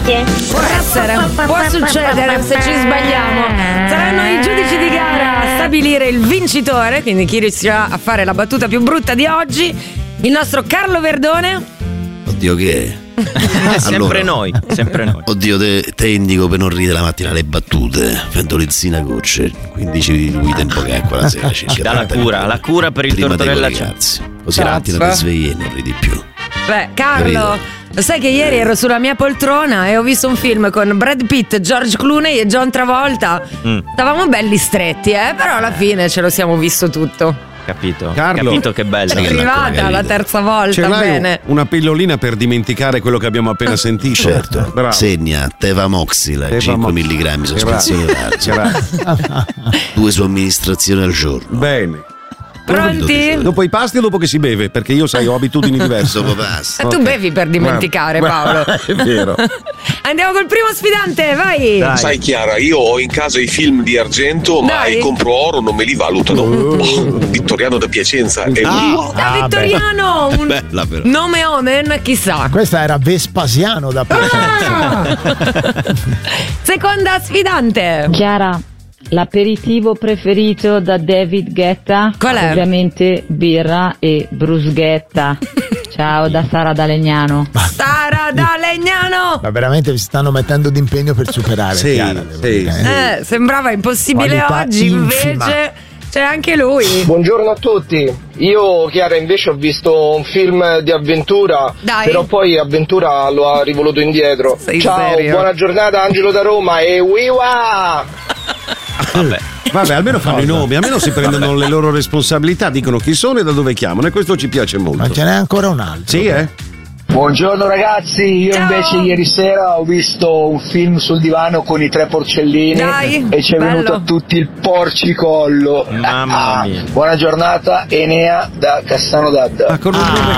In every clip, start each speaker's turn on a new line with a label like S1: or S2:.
S1: Grazie.
S2: Può essere, può succedere se ci sbagliamo. Saranno i giudici di gara a stabilire il vincitore, quindi chi riuscirà a fare la battuta più brutta di oggi. Il nostro Carlo Verdone.
S3: Oddio, che è?
S4: Sempre noi.
S3: Oddio, te indico per non ridere la mattina le battute, fendolizzina gocce, 15 guida in poca acqua la sera.
S4: Dà la cura per il Tortorella.
S3: Ragazzi, così la mattina ti svegli e non ridi più.
S2: Beh, Carlo, lo sai che ieri ero sulla mia poltrona e ho visto un film con Brad Pitt, George Clooney e John Travolta. Stavamo belli stretti, però alla fine ce lo siamo visto tutto.
S4: Capito?
S5: Carlo,
S4: Capito che bello.
S2: È arrivata la terza volta,
S5: ce l'hai
S2: bene.
S5: una pillolina per dimenticare quello che abbiamo appena sentito?
S3: Certo.
S5: Bravo.
S3: Segna Tevamoxila, 5 mg sospensione d'arzo. 2 somministrazioni al giorno.
S5: Bene.
S2: Pronti?
S5: Dopo i pasti o dopo che si beve? Perché io, sai, ho abitudini diverse.
S3: Dopo pasti.
S2: Tu bevi per dimenticare, Paolo.
S5: È vero.
S2: Andiamo col primo sfidante, vai.
S4: Dai.
S6: Sai Chiara, io ho in casa i film di argento, ma
S2: Dai.
S6: compro oro, non me li valutano. Vittoriano da Piacenza è
S2: Da Vittoriano, un
S3: Bella però.
S2: nome omen, chissà.
S7: Questa era Vespasiano da Piacenza.
S2: Seconda sfidante.
S8: Chiara, l'aperitivo preferito da David Guetta?
S2: Qual è?
S8: Ovviamente birra e bruschetta. Ciao da Sara da Legnano.
S2: Sara da Legnano.
S7: Ma veramente vi stanno mettendo d'impegno per superare.
S5: Sì,
S7: Chiara, devo
S5: sì,
S7: dire,
S5: sì.
S2: Sembrava impossibile
S7: Qualità
S2: oggi,
S7: infima.
S2: invece c'è anche lui.
S9: Buongiorno a tutti, io Chiara invece ho visto un film di avventura,
S2: Dai.
S9: però poi avventura lo ha rivoluto indietro.
S2: Sei
S9: Ciao,
S2: serio?
S9: buona giornata Angelo da Roma e wiwa!
S5: Vabbè, almeno fanno i nomi, almeno si prendono le loro responsabilità, dicono chi sono e da dove chiamano, e questo ci piace molto.
S7: Ma ce n'è ancora un altro.
S5: Sì,
S9: Buongiorno ragazzi, io
S2: Ciao.
S9: invece ieri sera ho visto un film sul divano con i 3 porcellini
S2: Dai,
S9: e ci è
S2: bello.
S9: venuto a tutti il porcicollo.
S4: Mamma mia.
S9: Buona giornata, Enea da Cassano d'Adda.
S5: Ma con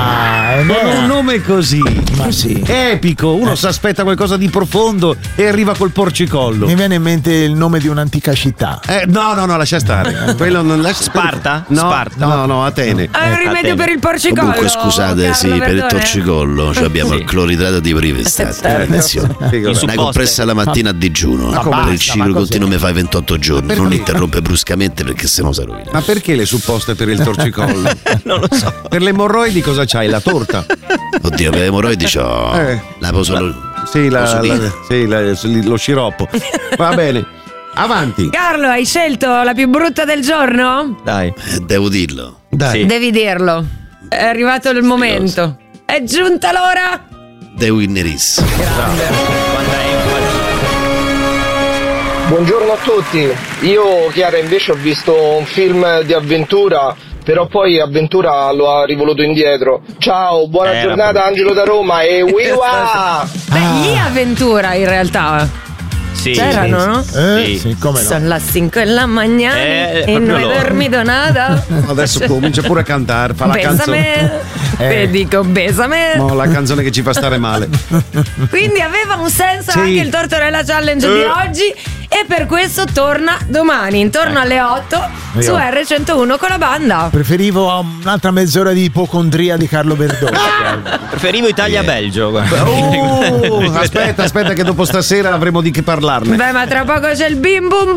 S5: un nome così.
S7: Ma sì.
S5: Epico, uno si aspetta qualcosa di profondo e arriva col porcicollo.
S7: Mi viene in mente il nome di un'antica città.
S5: No, lascia stare. Quello non lascia
S4: Sparta?
S5: No,
S4: Sparta?
S5: no, Atene.
S2: È un rimedio
S4: Atene.
S2: per il porcicollo.
S3: Comunque scusate,
S2: Carlo
S3: sì, per il
S2: Verdone.
S3: torcicollo abbiamo il cloridrato di privestate.
S2: Certo.
S3: Attenzione.
S5: Sì,
S3: Una
S4: supposte.
S3: compressa la mattina a digiuno.
S7: Ma
S3: Per
S7: basta,
S3: il ciclo
S7: ma
S3: continuo
S7: cos'è?
S3: mi fai 28 giorni.
S5: perché?
S3: Non interrompe bruscamente perché sennò si rovina.
S5: Ma perché le supposte per il torcicollo?
S4: Non lo so.
S5: Per le emorroidi cosa c'hai? La torta?
S3: Oddio, per le emorroidi c'ho la posolo.
S5: Sì,
S3: posolina.
S5: lo sciroppo. Va bene. Avanti.
S2: Carlo, hai scelto la più brutta del giorno?
S4: Dai.
S3: Devo dirlo.
S5: Dai.
S4: Sì.
S2: Devi dirlo. È arrivato il momento. È giunta l'ora.
S3: The winner is.
S9: Buongiorno a tutti, io Chiara invece ho visto un film di avventura, però poi avventura lo ha rivoluto indietro. Ciao, buona giornata Angelo da Roma e wiwa!
S2: Beh, lì avventura in realtà.
S4: Sì.
S2: C'erano, no?
S7: Sì, come no.
S2: Sono le 5 della mattina e
S4: proprio
S2: non
S4: loro.
S2: hai dormito nada.
S5: Adesso comincia pure a cantare, fa la canzone.
S2: Besame. Te dico besame.
S5: No, la canzone che ci fa stare male.
S2: Quindi aveva un senso
S5: Sì.
S2: anche il Tortorella Challenge di oggi e per questo torna domani intorno alle 8 su R101 con la banda.
S7: Preferivo un'altra mezz'ora di ipocondria di Carlo Verdone.
S4: Preferivo Italia-Belgio. guarda.
S5: Aspetta che dopo stasera avremo di che parlarne.
S2: Beh, ma tra poco c'è il bim bum